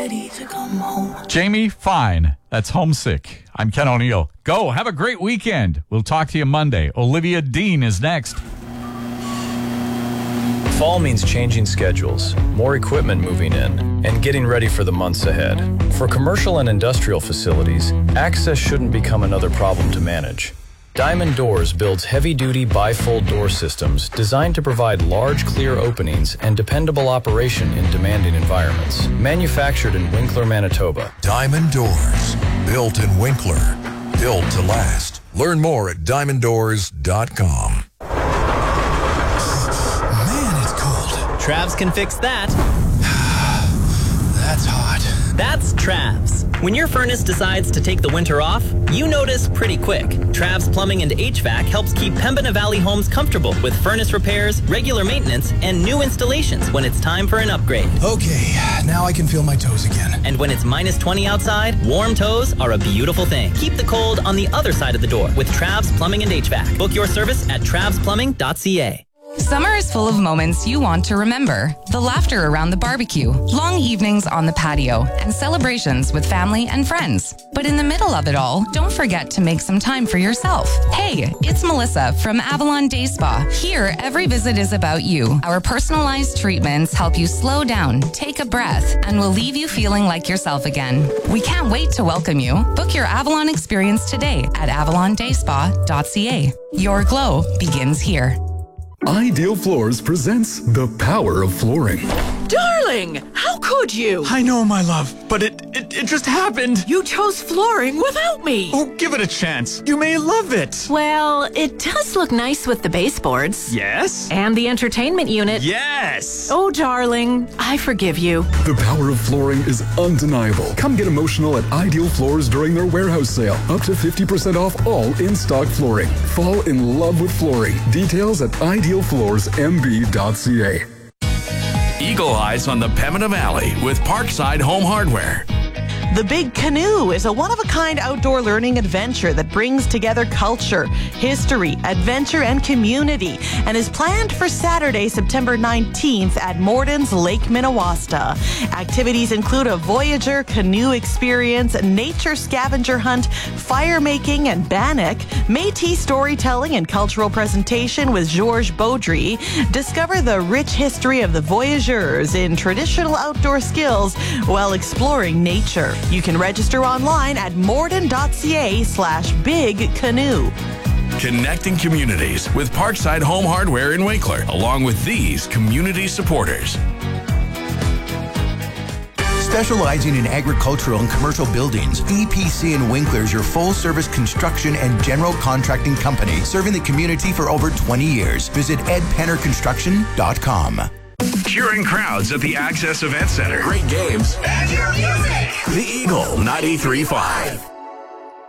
Jamie, fine. That's homesick. I'm Ken O'Neill. Go, have a great weekend. We'll talk to you Monday. Olivia Dean is next. Fall means changing schedules, more equipment moving in, and getting ready for the months ahead. For commercial and industrial facilities, access shouldn't become another problem to manage. Diamond Doors builds heavy-duty bifold door systems designed to provide large, clear openings and dependable operation in demanding environments. Manufactured in Winkler, Manitoba. Diamond Doors, built in Winkler, built to last. Learn more at diamonddoors.com. Man, it's cold. Travs can fix that. That's hot. That's Travs. When your furnace decides to take the winter off, you notice pretty quick. Travs Plumbing and HVAC helps keep Pembina Valley homes comfortable with furnace repairs, regular maintenance, and new installations when it's time for an upgrade. Okay, now I can feel my toes again. And when it's minus 20 outside, warm toes are a beautiful thing. Keep the cold on the other side of the door with Travs Plumbing and HVAC. Book your service at travsplumbing.ca. Summer is full of moments you want to remember. The laughter around the barbecue, long evenings on the patio, and celebrations with family and friends. But in the middle of it all, don't forget to make some time for yourself. Hey, it's Melissa from Avalon Day Spa. Here, every visit is about you. Our personalized treatments help you slow down, take a breath, and will leave you feeling like yourself again. We can't wait to welcome you. Book your Avalon experience today at avalondayspa.ca. Your glow begins here. Ideal Floors presents The Power of Flooring. Darling, how could you? I know, my love, but it just happened. You chose flooring without me. Oh, give it a chance. You may love it. Well, it does look nice with the baseboards. Yes. And the entertainment unit. Yes. Oh, darling, I forgive you. The power of flooring is undeniable. Come get emotional at Ideal Floors during their warehouse sale. Up to 50% off all in-stock flooring. Fall in love with flooring. Details at idealfloorsmb.ca. Eagle Eyes on the Pembina Valley with Parkside Home Hardware. The Big Canoe is a one-of-a-kind outdoor learning adventure that brings together culture, history, adventure, and community, and is planned for Saturday, September 19th at Morden's Lake Minnewaska. Activities include a Voyager canoe experience, nature scavenger hunt, fire making and bannock, Métis storytelling and cultural presentation with Georges Baudry. Discover the rich history of the Voyageurs in traditional outdoor skills while exploring nature. You can register online at morden.ca/Big Canoe. Connecting communities with Parkside Home Hardware in Winkler, along with these community supporters. Specializing in agricultural and commercial buildings, EPC in Winkler is your full-service construction and general contracting company, serving the community for over 20 years. Visit edpennerconstruction.com. Cheering crowds at the Access Event Center. Great games. And your music. The Eagle 93.5.